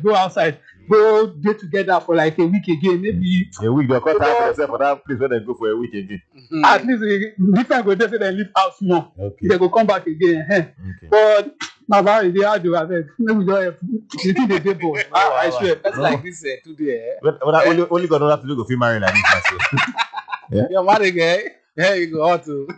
go outside, go get together for like a week again, maybe a week. They'll cut out yourself for that place where they go for a week again. At least different go say they leave house more. Okay. They go come back again. Okay. But my body they are do abeg. Maybe just the thing they dey for. I swear. That's like this today. But only God don't have to look if you marry like this. Myself. You're married guy. Yeah, you go out to.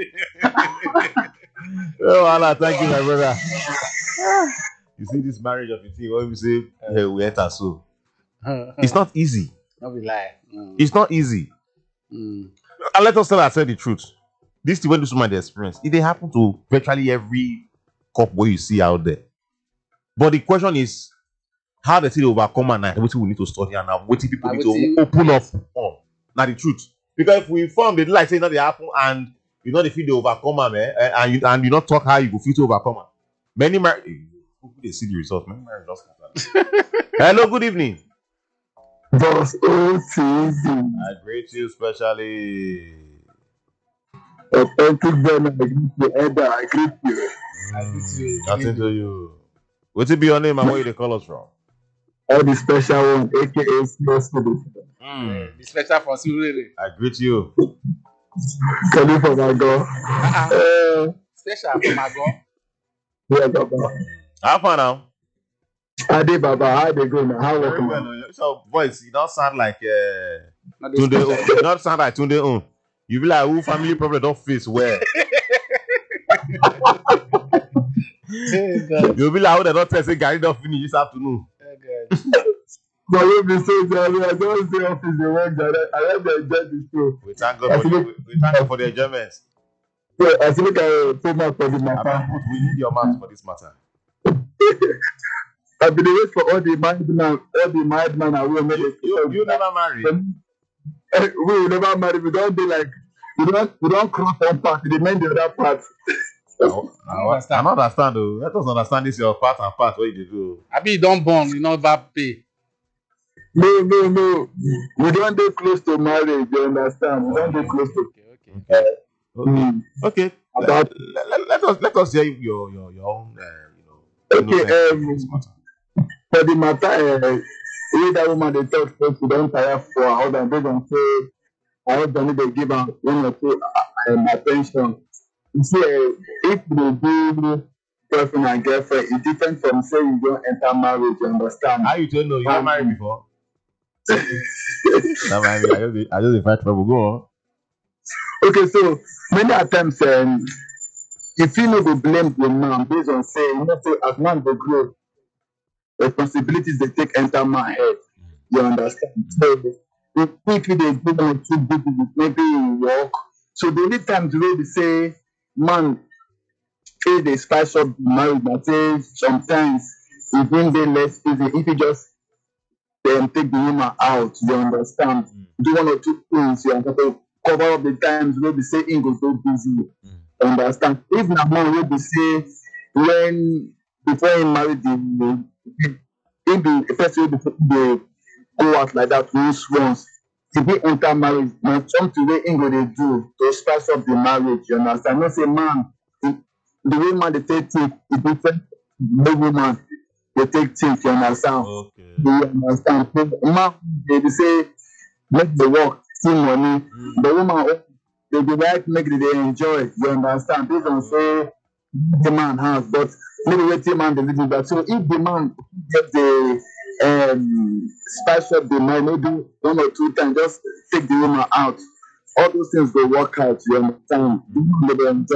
Oh Allah, thank you, my brother. You see this marriage of a thing, when we say we enter so. It's not easy. Not be lie. It's not easy. And let us tell ourselves the truth. This thing when this woman experience, it dey happen to virtually every couple you see out there. But the question is, how they still overcome and what we need to study and now what people need to open up on. Now the truth. Because if we form the like saying that they happen and you know the feel they overcome and you not talk how you go feel to overcome. Many marriage they see the results. Many marriage lost. Hello, good evening. Just season. I greet you specially. Authentic venom, I greet you. Elder, I greet you. Nothing to you. What's it be your name and where you call us from? All the special one, aka Small The special for Surere. I greet you. Calling for my God. Special for my God. Yeah, Baba. How far now? Ade Baba, how they go now? How Very welcome? well. So voice, you don't sound like Not Tunde. the You don't sound like Tunde. You be like who family problem don't face well. You be like who they don't tell say Gary don't finish this afternoon. But you be so jolly. I don't say office the work that I have to enjoy the show. We thank God for we thank God for the enjoyments. Yeah, I feel like I put my for the matter. We need your mouth for this matter. I've been waiting for all the madman I will make it. You never marry. We will never marry. We don't be like we don't cross one part, we remain the other part. I don't understand though. Let us understand this your part and part what you do. I be don't born, you never pay. No. We don't get close to marriage, you understand? We don't get close to Okay. Let us hear your own okay, for the matter, if that woman they talk first, we don't tire for her husband, they don't say I husband they give her 1 or 2 attention. You see, if they do boyfriend and girlfriend, it's different from saying you don't enter marriage, you understand? How you don't know? You not married before? Not married. I just invite trouble. Go on. Okay, so many times if you know go blame the man based on saying, say as man go grow, responsibilities they take enter my head. You understand? So if they go on too big, maybe you work. So the only time the way they say man say they spice up the marriage, but say sometimes even they less easy if you just take the woman out, you understand? Do 1 or 2 things, you understand? Cover up the times where they say he go so busy. Understand? If na man wey be say when before he married the first way before they go out like that once if he enter marriage na something wey he go dey do to spice up the marriage, you understand? No say man the way man dey take think e different the way woman dey take think, you understand? Okay. You understand? Man dey say make the work see money, the woman they be like make they enjoy, you understand? Based on say the man has, but maybe wetin man dey live that. So if the man get the spice up the mind, maybe 1 or 2 times, just take the woman out. All those things will work out, you understand? You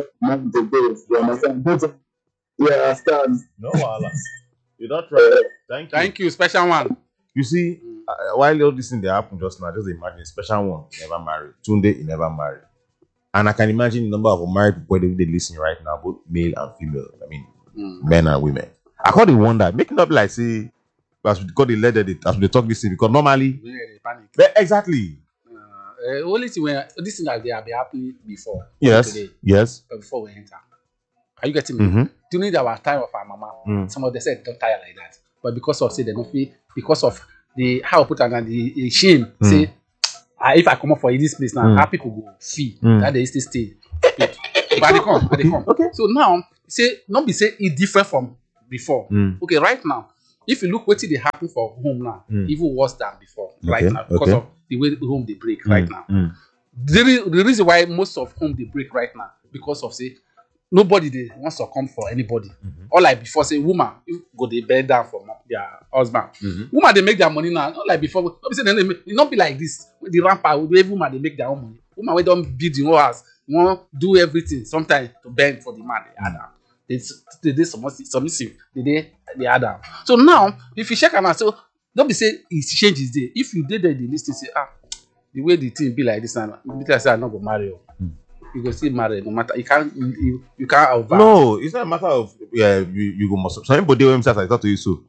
understand? You understand? No wahala. You don't try. Thank you, special one. You see, while all this thing they happen just now, just imagine special one he never married. Tunde he never married. And I can imagine the number of married people they listen right now, both male and female. I mean, men and women. I call it wonder. Make it up like say, as we call the letter, as we talk this thing, because normally, Panic. exactly. Only thing when this thing that they have been happening before. Yes. Today, Yes. before we enter. Are you getting me? Mm-hmm. During our time of our mama, some of them said don't tire like that. But because of say they don't feel, because of the how I put it and the shame, say if I come up for this place now, how people go feel that they still stay. But they come. Okay. So now, say not be say it's different from before. Okay, right now, if you look what they happen for home now, even worse than before right now because of the way home they break right now. The reason why most of home they break right now because of say nobody they wants to come for anybody. Or like before say woman you go they bend down for their husband. Woman they make their money now. Not like before. It not be like this. The rampart the woman they make their own money. Woman we don't build the whole house. You want do everything sometimes to bend for the man they add down. They submissive. They add down. So now if you check out so don't be say it changes day. If you did the list say the way the thing be like this and I say I not go marry you. You go still marry no matter you can't over. No, it's not a matter of you go must somebody when I talk to you so.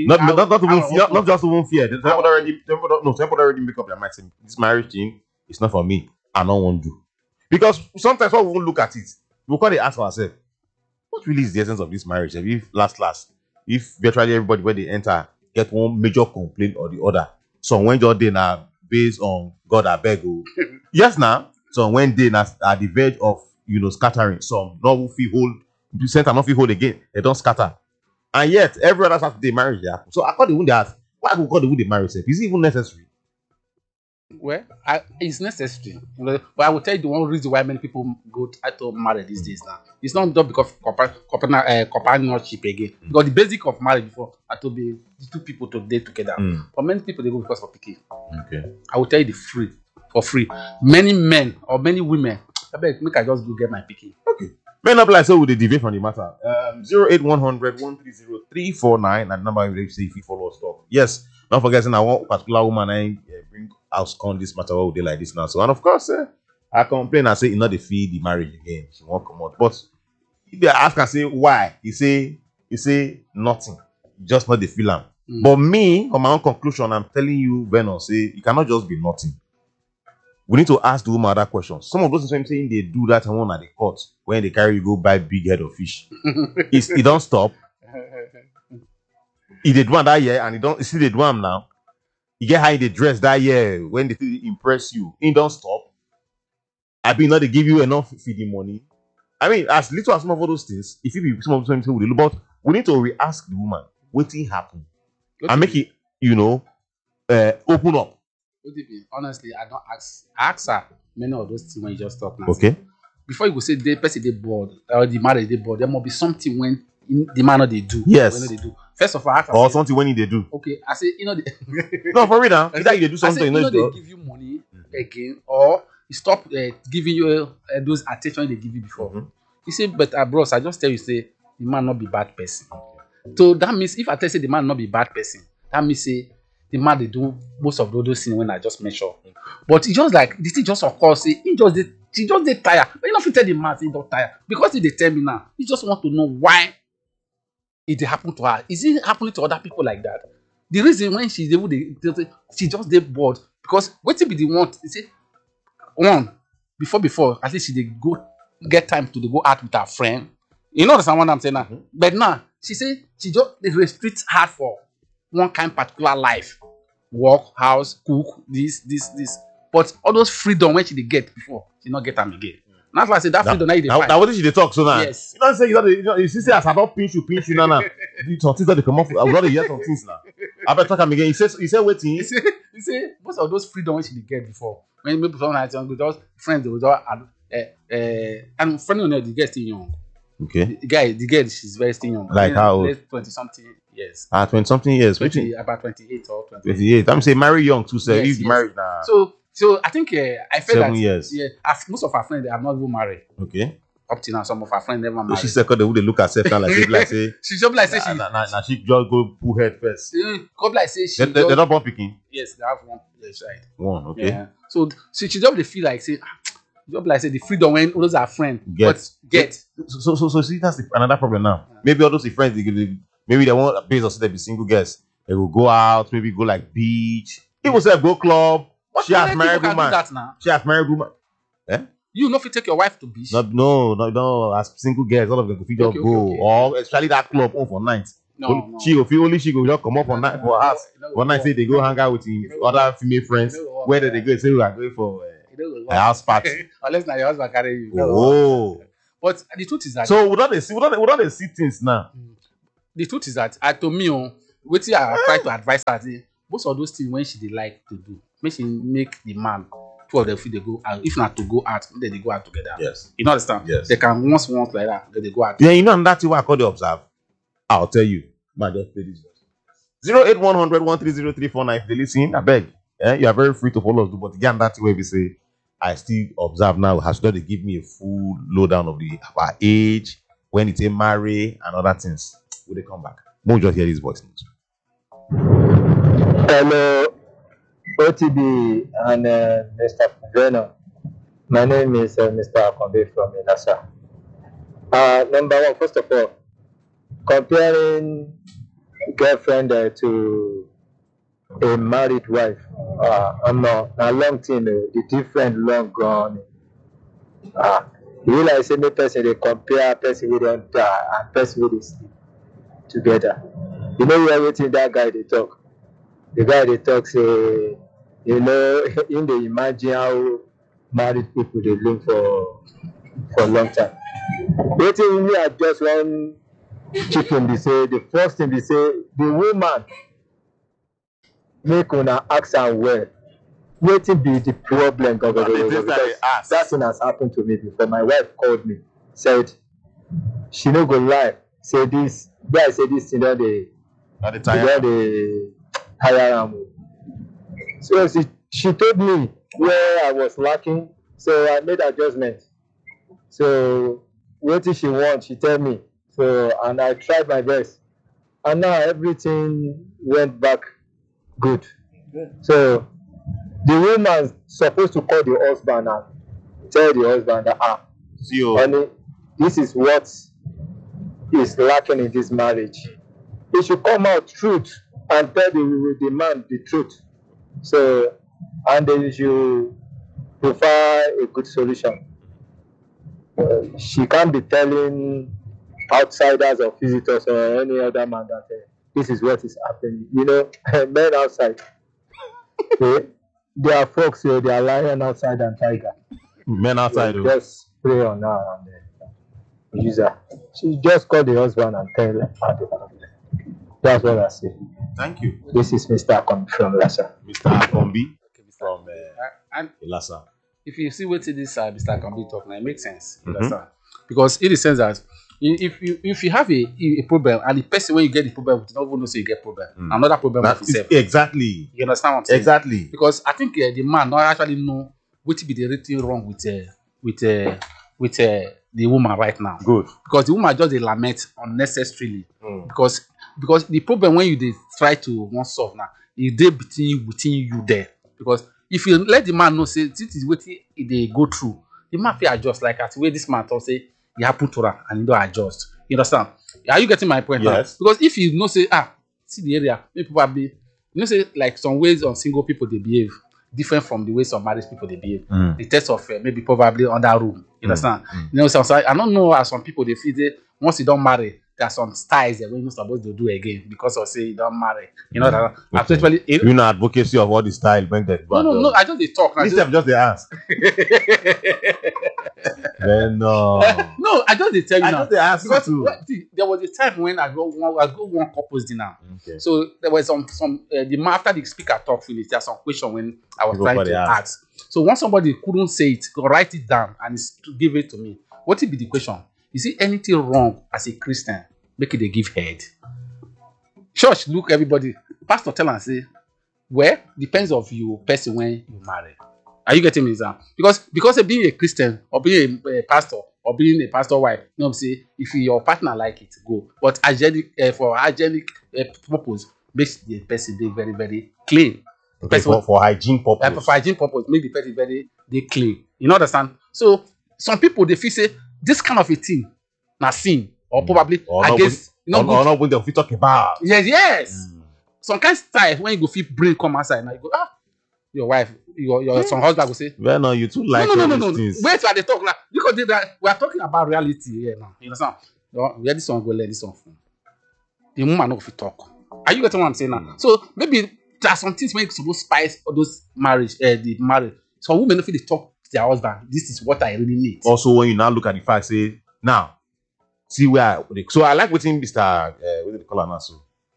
Not just even fear. Some people already make up their mind saying this marriage thing is not for me. I don't want to. Because sometimes when we won't look at it, we can't ask ourselves, what really is the essence of this marriage? If if virtually everybody where they enter get one major complaint or the other, so when your day now based on God I beg you. Yes now. So when they are at the verge of scattering, some not feel hold, the center not feel hold again, they don't scatter. And yet every other Saturday marriage they happen. So according to that, why we call the would marriage self? Is it even necessary? Well, it's necessary. But I will tell you the one reason why many people go to marry these days now. It's not just because companionship again. Because the basic of marriage before had to be the two people to date together. For many people they go because of picking. Okay. I will tell you for free. Many men or many women, I beg, make I just go get my picking. Okay. Men up like so with the debate from the matter. 08100 130 349 and number you say if you follow us talk. Yes. Don't forget saying I want particular woman I bring house on this matter what they like this now. So and of course I complain and say you know they feed the marriage again. She won't come out. But if they ask and say why, he say nothing. Just not the film. But me, on my own conclusion, I'm telling you, Venom, say it cannot just be nothing. We need to ask the woman other questions. Some of those things I'm saying they do that one at the court when they carry you go buy big head of fish. It don't stop. He did one that year and he don't see the one now. You get how they dress that year when they impress you. It don't stop. I mean, not they give you enough feeding money. I mean, as little as some of all those things, if you be some of those things with but we need to re-ask the woman what thing happened and make it, open up. Honestly, I don't ask her many of those things when you just talk now. Okay. Before you go say the person they bored or the marriage they bored, there must be something when the manner they do. Yes. When they do. First of all, or something when they do. Okay, I say no for real now. Either you do something, they give you money again, or you stop giving you those attention they give you before. You say, but bros, I just tell you say the man not be bad person. So that means if I tell you say the man not be bad person, that means say the man they do most of those things when I just mentioned. But it just like this thing just of course say he just they tired. But you know if you tell the man he don't tired because they tell me now, he just want to know why it happened to her. Is it happening to other people like that? The reason when she's able to she just they bored because what be the want? They say one before at least she go get time to go out with her friend. You know what I'm saying now? But now she say she just restrict her for one kind particular life. Work, house, cook, this. But all those freedom when she get before, she not get them again. That's why I say that freedom now you find. Now what did she talk so now? Yes. You don't say you see as I don't pinch you now. Some things that they come off. I would rather hear some things now. I better talk him again. He said waiting. He say most of those freedom when she get before. When maybe some night with those friends they was all and friend on the girl still young. Okay. The girl she's very still young. Like how old? 20-something years. 20-something years. About 28 or 28. I'm saying marry young too, sir. Yes, you married now. So I think I feel 7 that years. Yeah, most of our friends they are not even married. Okay. Up till now, some of our friends never married. She said, "Cause they would look herself and like say she just like say she just go pull head first." Come like say she. They're not born picking. Yes, they have one side. One, okay. Yeah. So she just they feel like say, just like say the freedom when all those are friends. Get. So see that's another problem now. Yeah. Maybe all those friends maybe they want based on say they be single girls. They will go out, maybe go like beach. People say go club. She has married woman. She has married woman. Eh? You know if you take your wife to beach. No. As single girls, all of them could just go. Okay. Or especially that club on for night. No. She will just come up for night for us. One night say they go hang out with other female friends. Where did they go? Say we are going for a house party. Unless now your husband carry you. Oh. But the truth is that so we don't see things now. The truth is that to me, what I try to advise her say most of those things when she dey like to do, make she make the man two of them feel they go out. If not to go out, then they go out together. Yes. You know understand? Yes. They can once like that, then they go out. Yeah, you know, and that's what I call the observe. I'll tell you. Man, just play this. 08100 130 If they listen, I beg. You are very free to follow us, but again, that's where we say, I still observe now. Has not they give me a full lowdown of our age, when it's a marry, and other things. Will they come back? We'll just hear his voice. Hello, OTB and Mr. Venno. My name is Mr. Akombe from Ilasa. Number one, first of all, comparing girlfriend to a married wife, I'm a long thing, the different long gone. You realize any person they compare person with them die and person with they sleep together. You know everything that guy they talk. The guy they talk say, you know, in the imagine how married people they live for a long time. Waiting we are just one chicken. They say the first thing they say the woman make una ask her well. Waiting be the problem. That thing has happened to me before. My wife called me, said she no go lie. Say this, guy say this thing that they hire am. So she told me where I was lacking, so I made adjustments. So what did she want? She tell me. So and I tried my best, and now everything went back good. So the woman supposed to call the husband and tell the husband that honey, this is what is lacking in this marriage. It should come out truth and tell the man the truth. So, and then you provide a good solution. She can't be telling outsiders or visitors or any other man that this is what is happening. You know, men outside, they are folks, they are lion outside and tiger. Men outside, just pray on her and use her. She just call the husband and tell her the problem. That's what I say. Thank you. This is Mr. Akombi from Lassa. Mr. Akombi from Lassa. If you see what this Mr. Akombi talk now, it makes sense. Understand? Because it is sense that if you have a problem and the person when you get the problem, you don't even know say you get problem. Another problem of yourself. Exactly. You understand what I'm saying? Exactly. Because I think the man not actually know what be the real thing wrong with the woman right now. Good. Because the woman just they lament unnecessarily. Because the problem when you try to want solve now, is they between you there. Because if you let the man know say this is what they go through, the man feel adjust like as way this man talk say it happen to her and he don't adjust. You understand? Are you getting my point? Yes. Now? Because if you know say see the area, maybe probably you know say like some ways on single people they behave different from the way some married people they behave. The test of maybe probably under room. You understand? You know, so I don't know how some people they feel they once you don't marry, there are some styles that we're not supposed to do again because of say you don't marry. You know that actually you know advocacy of all the style make that. No, I just they talk. This time just they ask. Then no, I just they tell you I now. just they ask because too. there was a time when I go one couple's dinner. Okay. So there was some the man after the speaker talk finish, there are some question when I was trying to ask. So once somebody couldn't say it, write it down and to give it to me. What will be the question? Is it anything wrong as a Christian? Make it they give head. Church, look everybody. Pastor tell and say, well, depends of you person when you marry. Are you getting me, sir? Because being a Christian or being a pastor or being a pastor wife, you know what I'm saying? If your partner like it, go. But for hygienic purpose, makes the person be very, very clean. Okay, for hygiene purpose. For hygiene purpose, make the person very clean. You know understand? So some people they feel say this kind of a thing, na sin or probably or against not what they talk about. Yes. Some kind of style when you go feel brain come outside now you go your wife your some husband go say well no you too like no things. wait till they talk like because we are talking about reality here now. You understand? Where this one go learn this one from the woman no fit talk. Are you getting what I'm saying now? So maybe there are some things when you supposed spice or those marriage the marriage. Some women no fit talk to their husband. This is what I really need. Also when you now look at the fact say now see where so I like what Mr. what do they call her now so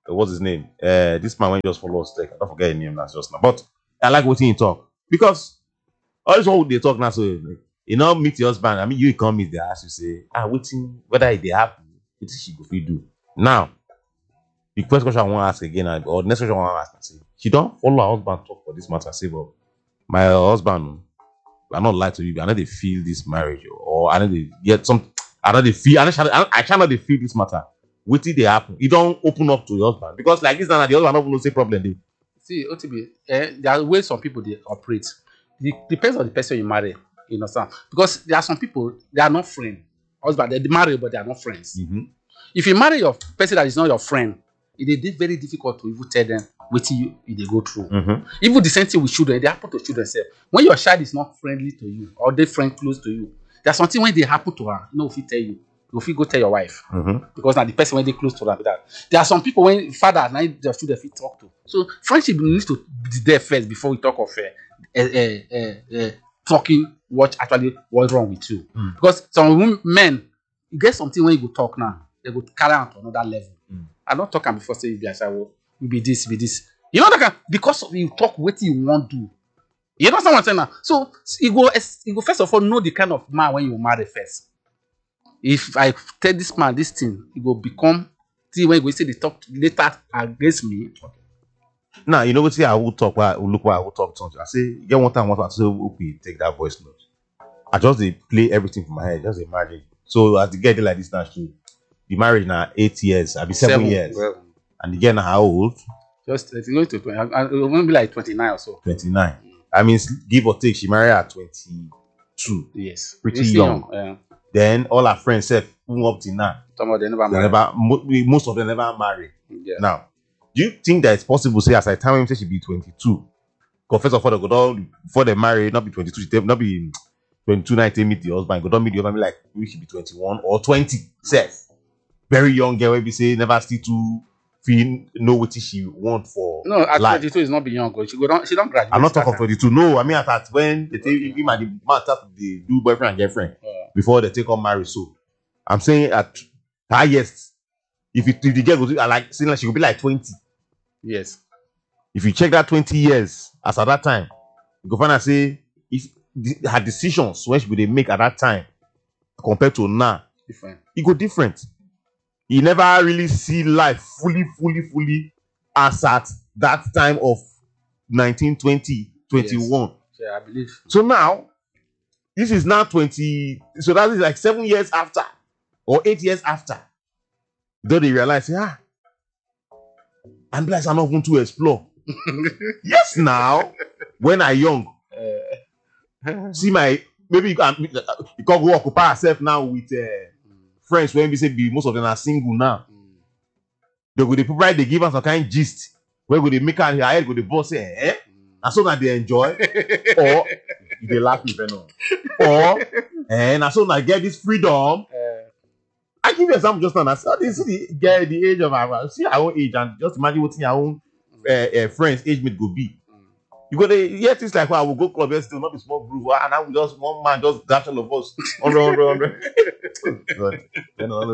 what's his name? This man when he just follow us, I don't forget his name that's just now. But I like what he talk because all this one they talk now. So you know, meet your husband. I mean, you come meet the house. You say, waiting whether they happen, what she go fit do now. The first question I want to ask again, or the next question I want to ask, I say, she don't follow her husband talk for this matter. Say, well, my husband, I not lie to you. I know they feel this marriage, or I know they get some. I know they feel. I cannot they feel this matter. What did they happen? You don't open up to your husband because like this now, the husband don't say problem. They. See, OTB, there are ways some people they operate. It depends on the person you marry. You understand? Because there are some people they are not friends. Husband, they marry but they are not friends. Mm-hmm. If you marry your person that is not your friend, it is very difficult to even tell them what they go through. Mm-hmm. Even the same thing with children, they happen to children self. When your child is not friendly to you or they friend close to you, there's something when they happen to her, if he tell you, if you go tell your wife, because now the person when they close to her, that there are some people when father now their children fit talk to. So friendship needs to be there first before we talk of talking what's wrong with you. Because some men, you get something when you go talk now, they go carry on to another level. I don't talk before say you be as I will be this. You know that because of you talk what you want to do. You know what I'm saying now? So you go first of all know the kind of man when you marry first. If I tell this man this thing, it will become see when you go say the talk later against me. Now you know what? See, I will talk. I will talk to you. I say, get one time, I say, okay, take that voice note. I just they play everything from my head, just imagine. So as the get like this now, the marriage now 8 years, I'll be 7 years, well, and again how old? Just it's going to 20. It won't be like 29 or so. 29. I mean, give or take, she married at 22. Yes, pretty young. Yeah. Then all her friends said, up to now. Some of them never married. Most of them never married. Yeah. Now, do you think that it's possible? Say, as I tell him, say she be 22. Because first of all, they go down before they marry, not be 22. She not be 22. Night they meet the husband. Go down meet the husband, be like we should be 21 or 20. Says very young girl. We say never still to feel know what she want for. No, at life. 22 is not be young. She go down. She don't graduate. I'm not talking of 22. No, I mean at when they take him and the man start to do boyfriend and girlfriend before they take on marriage. So I'm saying at highest, if the girl goes like saying like she will be like 20. Yes. If you check that 20 years as at that time, you go find and say if her decisions when she would make at that time compared to now, different. It go different. You never really see life fully as at that time of 1920, 21. Yes. Yeah, I believe. So now, this is now 20. So that is like 7 years after or 8 years after. Though they realize, I'm blessed I'm not going to explore. Yes, now, when I young, see my, maybe you can go occupy yourself now with friends when we say most of them are single now. They go, they give us some kind of gist. Where go they make her head go the boss say, and so that they enjoy, or they laugh with venom, or and so that get this freedom. I give you an example just now. I said, this is the age of our see our own age, and just imagine what your own friends age mate go be. You go there, yeah, things like I will go club yesterday, not be small group, and I will just one man just dash all of us 100. God, I don't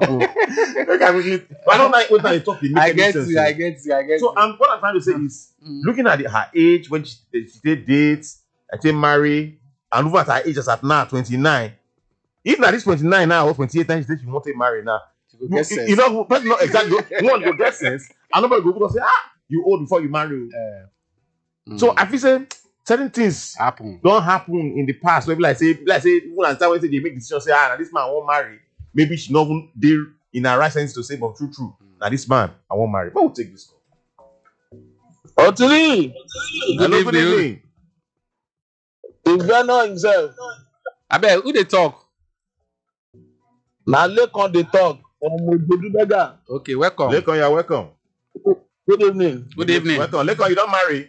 like when I talk. I get you. So what I'm trying to say is, looking at her age when she did dates, I say marry, and over at her age as at now 29. If now this 29 now or 28 times she said she won't get married now. You know, person not exactly one go get sense, and nobody go say you old before you marry. So I feel say certain things don't happen in the past. Maybe like say even at time when they make decisions, say now this man won't marry. Maybe she not even there in her right sense to say, but true. Now this man I won't marry. But we'll take this call. Otuli. Hello, good evening. Is Venom himself? I bet who they talk? Now Lekon they talk. Okay, welcome. Lekon, you're welcome. Good evening. Good evening. Welcome. Lekon, you don't marry?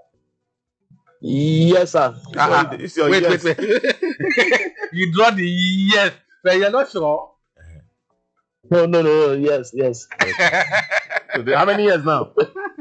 Yes, sir. Wait. You draw the yes, but you're not sure. No. Yes. So how many years now?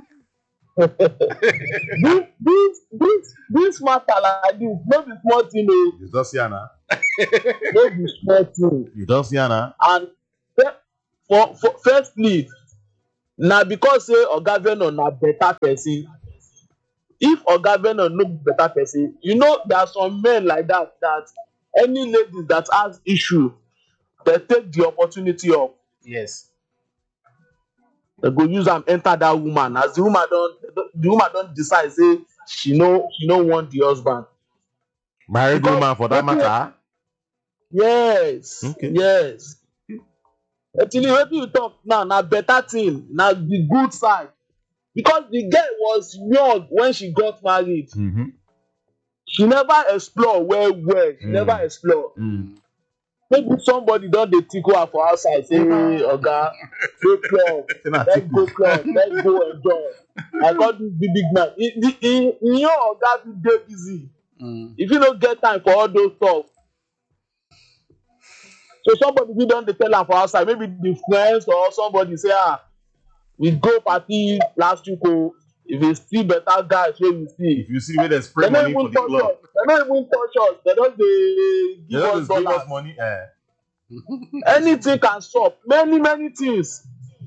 this matter like this, no be small thing. You don't see Anna. No be small thing. You don't see Anna. And for firstly, na because say Oga Venom na better person. If Oga Venom no be better person, you know there are some men like that any ladies that has issue, they take the opportunity of. Yes. They go use am enter that woman as the woman don decide say she no want the husband. Married woman for that matter. Yes. Okay. Yes. Actually, wetin you talk now na better thing, na the good side, because the girl was young when she got married. Mm-hmm. She never explore well. She never explore. Maybe somebody don dey tickle her for outside say oga go club, let's go club, let's go enjoy. I got this big man. Your oga fit dey busy. If you no get time for all those stuff, so somebody fit don dey tell am for outside, maybe the friends or somebody say we go party last week o, if you see better guys wey we see. If you see where they spray money for the club. They no even touch us. They just dey give us dollars. Money. Anything can stop. Many things.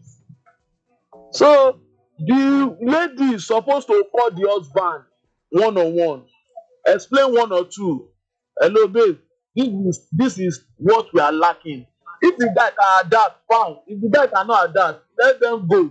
So the lady is supposed to call the husband one-on-one, explain one or two. Hello, babe. This is what we are lacking. If the guy can adapt, fine. If the guy cannot adapt, let them go.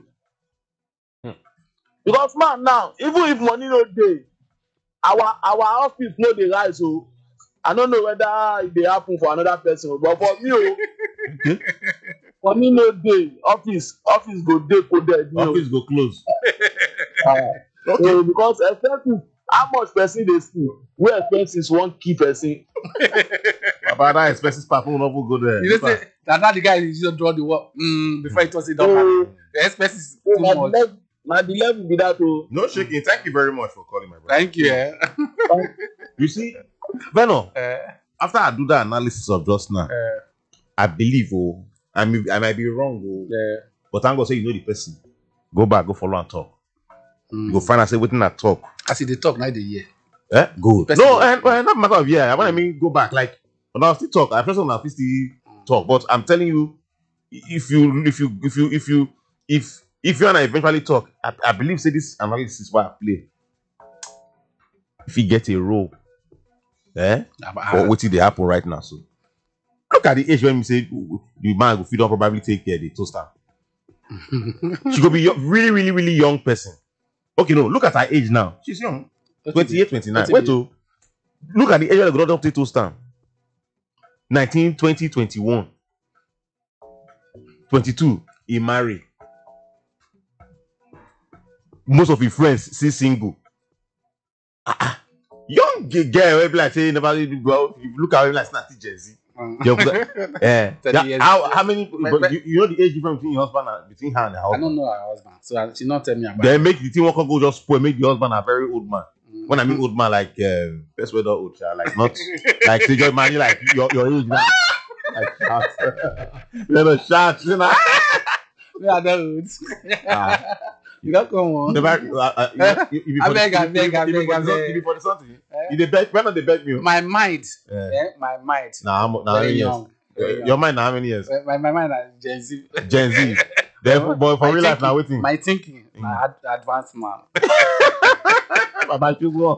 Because man, now even if money no dey, our office no dey rise o. I don't know whether it dey happen for another person, but for me o, for me no dey. Office go dey coded. Office go close. Okay. So because expenses, how much person dey see? Where expenses wan keep person? About that expenses part, no go there. You know say that the guy is just draw the work before he touch it down. The expenses too much. Na the level be that o. No shaking. Thank you very much for calling, my brother. Thank you. You see, Venom, after I do that analysis of just now, I believe, I might be wrong, but I'm gonna say you know the person. Go back, go follow and talk. You go find out say wetin I talk. As they talk, now they hear. Good. No, and not matter of year. When I mean go back, like when I still talk, I first of all still talk. But I'm telling you, if you and I eventually talk, I believe say this analysis is why I play. If you get a role, or what did happen right now? So look at the age when we say the man go feed on probably take care of the toaster. She could be really young person. Okay, no, look at her age now. She's young. 28, 29. Wait to look at the age of the daughter of toaster. 19, 20, 21. 22. He married. Most of his friends still single. Young girl, will be like say never well. You look at him like Snatty Jersey. How many? But you know the age difference between your husband and between her and her husband. I don't know her husband, so she not tell me about. They make the thing go just spoil. Make the husband a very old man. When I mean old man, like best weather old child, like not like say just man like your age now. Like shout, shout, you know. Yeah, that you don't come on. I beg. You for the something. You beg. When are they beg me? My mind. My mind. Now very young. Your mind now how many years? My mind is Gen Z. Gen Z. Therefore, boy, for real life now waiting. My thinking. My advanced man. Baba Chugo.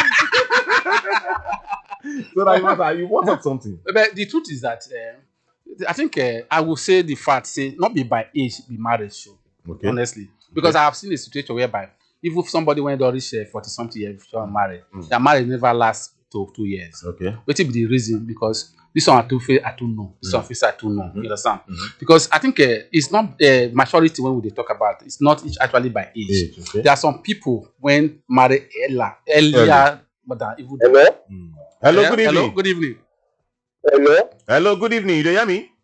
So that you wanted something. But the truth is that I think I will say the fact say not be by age be marriage show. Okay. Honestly. Because I have seen a situation whereby even if somebody went to reach 40-something years before married, their marriage never lasts to 2 years. Okay. What will be the reason? Because this one I too know. This one I too know. You understand? Because I think it's not maturity when we talk about it. It's not actually by age. Okay. There are some people when marry earlier than even. Hello? Hello, good evening. Hello, good evening. Hello? Hello, good evening. You hear me?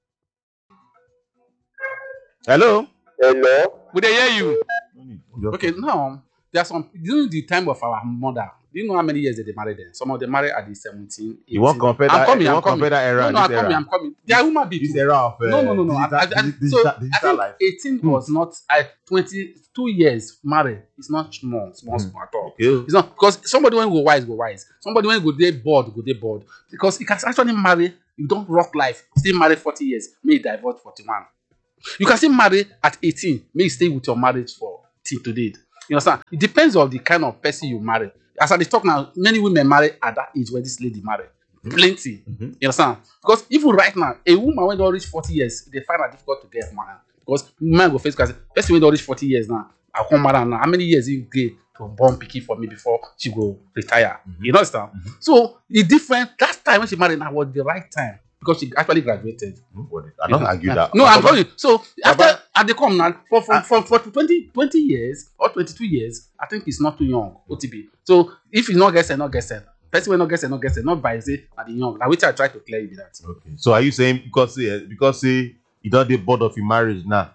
Hello? Hello? Would they hear you? Okay, now there are some during the time of our mother. Do you know how many years they married them? Some of them married at the 17, 18. You want compare that? Compare that era? No, I'm coming. They are human beings. This era of no. So I think life. 18 was not 22 years married. It's not small at all. Okay. It's not because somebody when go wise. Somebody when go bored. Because you can actually marry. You don't rock life. Still marry 40 years. May divorce 41. You can still marry at 18. May you stay with your marriage for till today. You understand? It depends on the kind of person you marry. As I talk now, many women marry at that age where this lady married. Plenty. You understand? Because even right now, a woman when they reach 40 years, they find it difficult to get married. Because man go face because person when they reach 40 years now, I come marry now. How many years you get to born pikin for me before she go retire? You understand? So it's different. That time when she married now was the right time because she actually graduated. I don't argue that. No, I'm telling you. So after they come now for 20 years or 22 years, I think it's not too young. OTB. So if you not get not get person will not get not by say at the young. Now which I try to clear you with that. Okay. So are you saying because you don't get bored of your marriage now,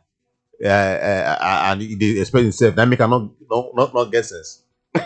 and they expect himself that make not get sense?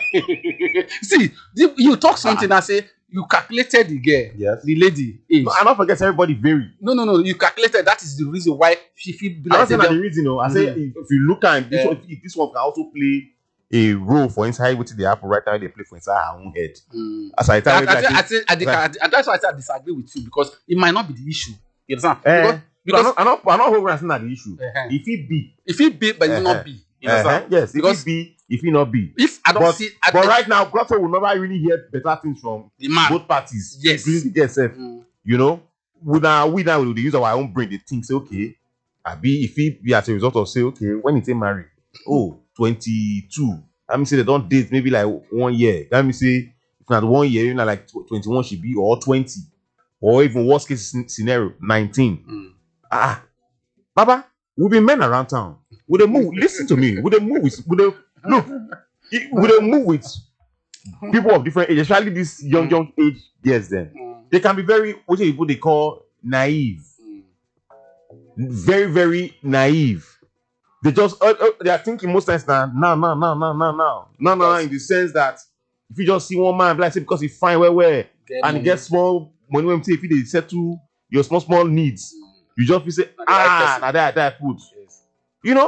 See, you talk something and say you calculated the girl, yes, the lady age. No, I don't forget everybody vary. No. You calculated that is the reason why she feel. I'm not saying that the reason. No, I say if you look at this one can also play a role for inside what they happen right now. They play for inside her own head. As I tell you, that's why I say I disagree with you because it might not be the issue. You understand? Because I'm not holding that the issue. If it be, but it will not be. You understand? Yes, because if it not be. If I don't see, but right now, Godfrey will never really hear better things from the man. Both parties. Yes, including the girl self. You know, we now will use our own brain. They think say okay, if it be as a result of say okay, when it's married, 22. Let me say they don't date maybe like 1 year. Let me say if not 1 year, you know, like 21 should be or 20, or even worst case scenario 19. Baba, we've been men around town. Would they move? Listen to me. Would they move with? Would they move with people of different age, especially these young age girls? Then they can be very what they call naive, very very naive. They just they are thinking most times now. No. In the sense that if you just see one man, like say because he fine where and he gets small money, when if they settle your small needs, you just feel say now that food. You know.